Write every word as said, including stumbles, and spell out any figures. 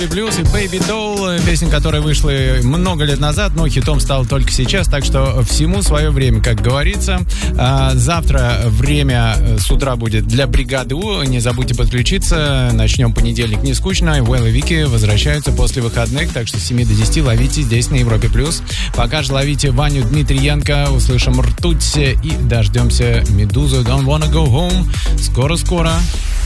Блюз и Baby Doll, песня, которая вышла много лет назад, но хитом стала только сейчас, так что всему свое время, как говорится. А завтра время с утра будет для бригады У, не забудьте подключиться, начнем понедельник не скучно, Well и Вики возвращаются после выходных, так что с семи до десяти ловите здесь на Европе Плюс. Пока же ловите Ваню Дмитриенко, услышим Ртуть и дождемся Медузу Don't Wanna Go Home. Скоро-скоро.